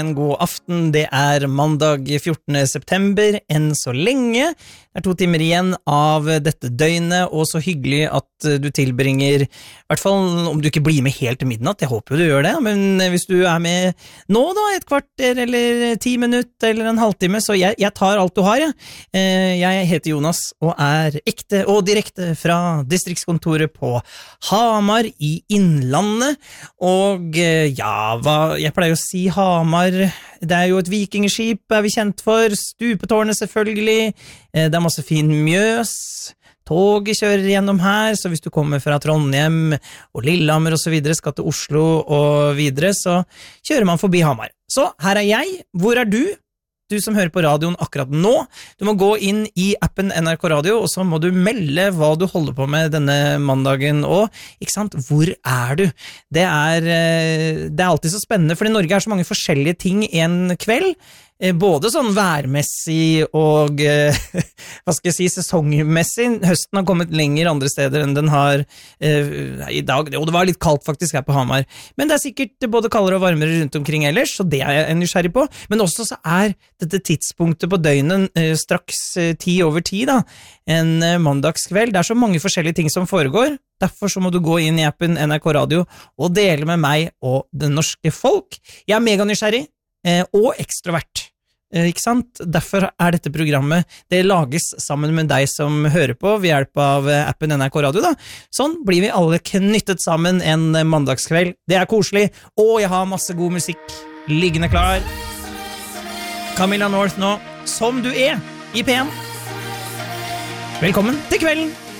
En god aften, det mandag 14. september, enn så lenge. Det 2 timer igjen av dette døgnet, og så hyggelig at du tilbringer, I hvert fall om du ikke blir med helt til midnatt, jeg håper du gjør det, men hvis du med nå da, et kvarter eller 10 minutter eller en halvtime, så jeg tar alt du har, jeg. Jeg heter Jonas, og ekte og direkte fra distriktskontoret på Hamar i Innlandet, og jeg pleier å si Hamar, det jo et vikingskip, vi kjent for, stupetårnet selvfølgelig, det masse fin mjøs, toget kjører gjennom her, så hvis du kommer fra Trondheim og Lillehammer og så videre, skal til Oslo og videre, så kjører man forbi Hamar. Så her jeg, hvor du? Du som hører på radioen akkurat nå, du må gå inn i appen NRK Radio, og så må du melde hva du holder på med denne mandagen, og, ikke sant, hvor du? Det alltid så spennende, for i Norge så mange forskjellige ting en kveld, både sånn værmessig og, hva skal jeg si, sesongmessig. Høsten har kommet lenger andre steder enn den har I dag, og det var litt kaldt faktisk her på Hamar. Men det sikkert både kaldere og varmere rundt omkring ellers, så det jeg nysgjerrig på. Men også så dette tidspunktet på døgnet straks 10:10 da, en mandagskveld. Det så mange forskjellige ting som foregår. Derfor så må du gå inn i appen NRK Radio og dele med meg og det norske folk. Jeg meganysgjerrig og ekstrovert. Ikke sant? Derfor dette programmet det lages sammen med deg som hører på ved hjelp av appen NRK Radio da. Sånn blir vi alle knyttet sammen en mandagskveld. Det koselig, og jeg har masse god musikk liggende klar. Camilla North nå, som du I P1. Velkommen til kvelden.